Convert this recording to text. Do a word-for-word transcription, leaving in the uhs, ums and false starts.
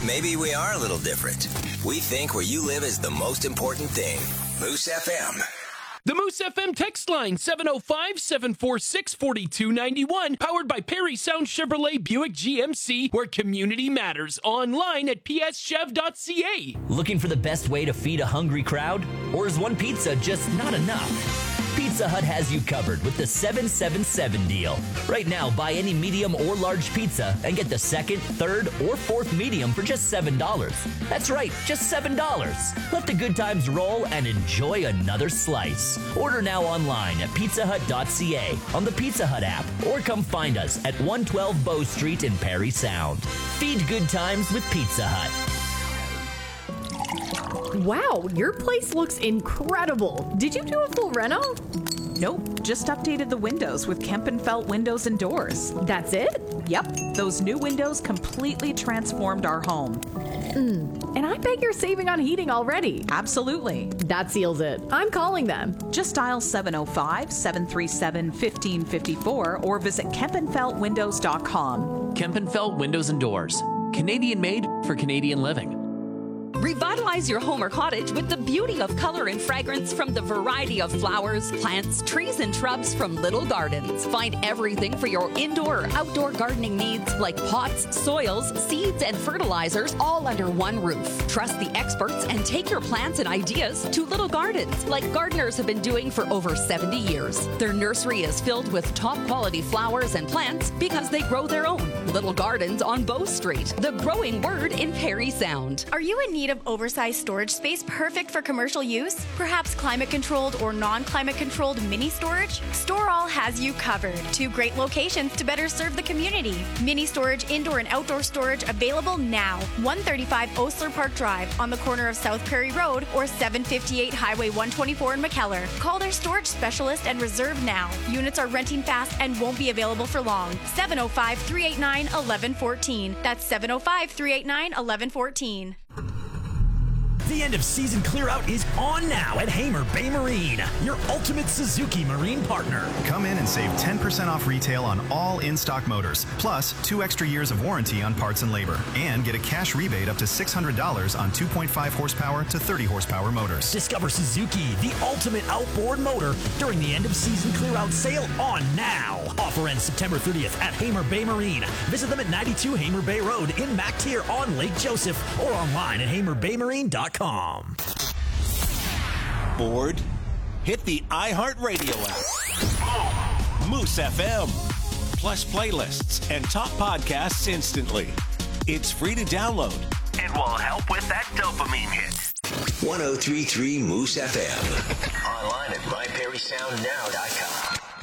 maybe we are a little different. We think where you live is the most important thing. Moose F M. The Moose F M text line, seven oh five, seven four six, four two nine one, powered by Perry Sound Chevrolet Buick G M C, where community matters. Online at p s chev dot c a. Looking for the best way to feed a hungry crowd? Or is one pizza just not enough? Pizza Hut has you covered with the seven seven seven deal. Right now, buy any medium or large pizza and get the second, third, or fourth medium for just seven dollars. That's right, just seven dollars. Let the good times roll and enjoy another slice. Order now online at pizza hut dot c a, on the Pizza Hut app, or come find us at one twelve Bow Street in Perry Sound. Feed good times with Pizza Hut. Wow, your place looks incredible. Did you do a full reno? Nope, just updated the windows with Kempenfelt windows and doors. That's it? Yep, those new windows completely transformed our home. Mm, and I bet you're saving on heating already. Absolutely. That seals it. I'm calling them. Just dial seven oh five, seven three seven, one five five four or visit kempenfelt windows dot com. Kempenfelt Windows and Doors. Canadian made for Canadian living. Revitalize your home or cottage with the beauty of color and fragrance from the variety of flowers, plants, trees, and shrubs from Little Gardens. Find everything for your indoor or outdoor gardening needs like pots, soils, seeds, and fertilizers all under one roof. Trust the experts and take your plants and ideas to Little Gardens like gardeners have been doing for over seventy years. Their nursery is filled with top quality flowers and plants because they grow their own. Little Gardens on Bow Street, the growing word in Perry Sound. Are you in need of oversized storage space perfect for commercial use? Perhaps climate-controlled or non-climate-controlled mini storage? StoreAll has you covered. Two great locations to better serve the community. Mini storage, indoor and outdoor storage available now. one thirty-five Osler Park Drive on the corner of South Prairie Road or seven fifty-eight Highway one twenty-four in McKellar. Call their storage specialist and reserve now. Units are renting fast and won't be available for long. seven oh five, three eight nine, one one one four. That's seven oh five, three eight nine, one one one four. The end of season clear out is on now at Hamer Bay Marine, your ultimate Suzuki Marine partner. Come in and save ten percent off retail on all in-stock motors, plus two extra years of warranty on parts and labor, and get a cash rebate up to six hundred dollars on two point five horsepower to thirty horsepower motors. Discover Suzuki, the ultimate outboard motor, during the end of season clear out sale on now. Offer ends September thirtieth at Hamer Bay Marine. Visit them at ninety-two Hamer Bay Road in MacTier on Lake Joseph or online at hamer bay marine dot com. Bored? Hit the iHeartRadio app. Moose F M. Plus playlists and top podcasts instantly. It's free to download. It will help with that dopamine hit. one oh three point three Moose F M. Online at my perry sound now dot com.